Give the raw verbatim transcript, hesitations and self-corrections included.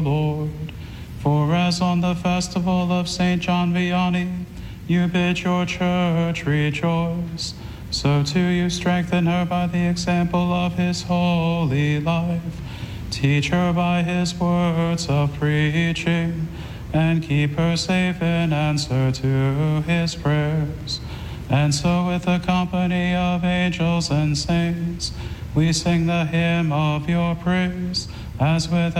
Lord. For as on the festival of Saint John Vianney, you bid your church rejoice, so too you strengthen her by the example of his holy life. Teach her by his words of preaching, and keep her safe in answer to his prayers. And so with the company of angels and saints, we sing the hymn of your praise, as with